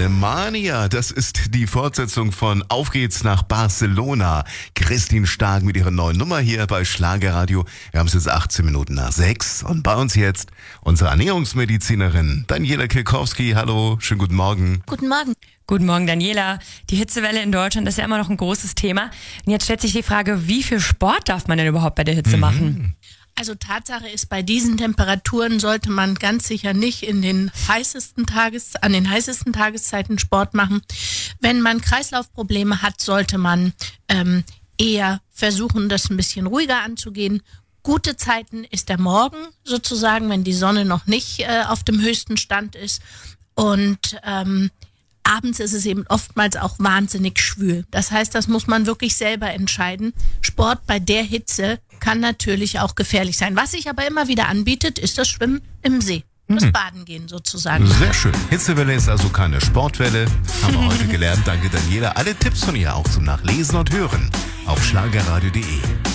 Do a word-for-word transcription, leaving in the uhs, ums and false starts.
Alemania, das ist die Fortsetzung von Auf geht's nach Barcelona. Christine Stark mit ihrer neuen Nummer hier bei Schlagerradio. Wir haben es jetzt achtzehn Minuten nach sechs und bei uns jetzt unsere Ernährungsmedizinerin Daniela Kirkowski. Hallo, schönen guten Morgen. Guten Morgen. Guten Morgen, Daniela. Die Hitzewelle in Deutschland ist ja immer noch ein großes Thema. Und jetzt stellt sich die Frage, wie viel Sport darf man denn überhaupt bei der Hitze mhm. machen? Also Tatsache ist, bei diesen Temperaturen sollte man ganz sicher nicht in den heißesten Tages, an den heißesten Tageszeiten Sport machen. Wenn man Kreislaufprobleme hat, sollte man ähm, eher versuchen, das ein bisschen ruhiger anzugehen. Gute Zeiten ist der Morgen sozusagen, wenn die Sonne noch nicht äh, auf dem höchsten Stand ist. Und ähm, abends ist es eben oftmals auch wahnsinnig schwül. Das heißt, das muss man wirklich selber entscheiden. Sport bei der Hitze kann natürlich auch gefährlich sein. Was sich aber immer wieder anbietet, ist das Schwimmen im See. Das mhm. Baden gehen sozusagen. Sehr schön. Hitzewelle ist also keine Sportwelle. Haben wir heute gelernt. Danke, Daniela. Alle Tipps von ihr auch zum Nachlesen und Hören auf schlagerradio punkt de.